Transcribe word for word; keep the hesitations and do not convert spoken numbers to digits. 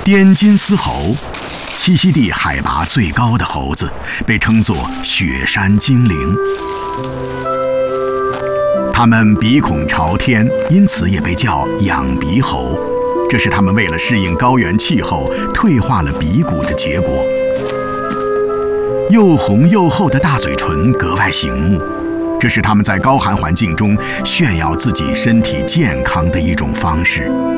滇金丝猴，栖息地海拔最高的猴子，被称作雪山精灵。它们鼻孔朝天，因此也被叫仰鼻猴，这是它们为了适应高原气候退化了鼻骨的结果。又红又厚的大嘴唇格外醒目，这是它们在高寒环境中炫耀自己身体健康的一种方式。